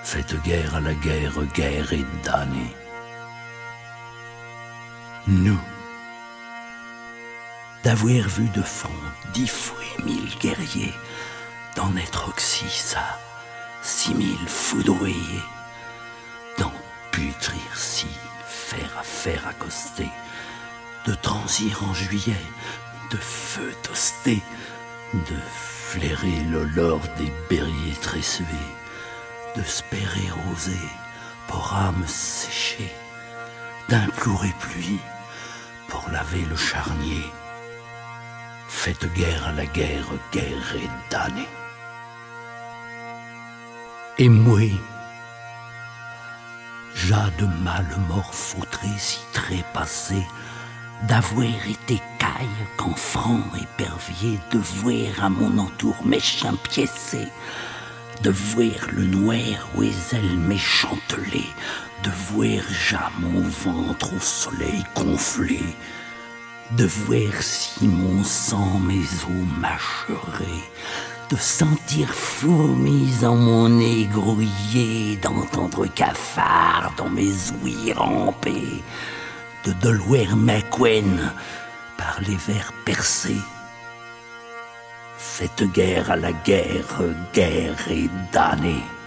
Faites guerre à la guerre, guerre et damnée. Nous, d'avoir vu de front 10 fois 1000 guerriers, d'en être oxy ça, 6000 foudroyés, d'en putrir si, fer à fer accosté, de transir en juillet, de feu toasté, de flairer l'olor des berriers tressés, de spérer rosé, pour âme séchée, d'implorer pluie, pour laver le charnier. Faites guerre à la guerre, guerre et damnée. Et moi, j'ai de mal mort foutré si trépassé, d'avoir été caille qu'en franc épervier, de voir à mon entour méchant piécé, de voir le noir aux ailes méchantelées, de voir já mon ventre au soleil gonflé, de voir si mon sang mes os mâcheraient, de sentir fourmis en mon nez grouillé, d'entendre cafards dans mes ouïes ramper, de Delaware McQueen par les vers percés. Faites guerre à la guerre, guerre et damnée.